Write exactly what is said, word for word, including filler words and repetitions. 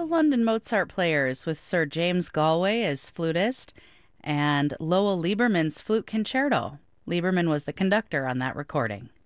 The London Mozart Players with Sir James Galway as flutist and Lowell Lieberman's Flute Concerto. Lieberman was the conductor on that recording.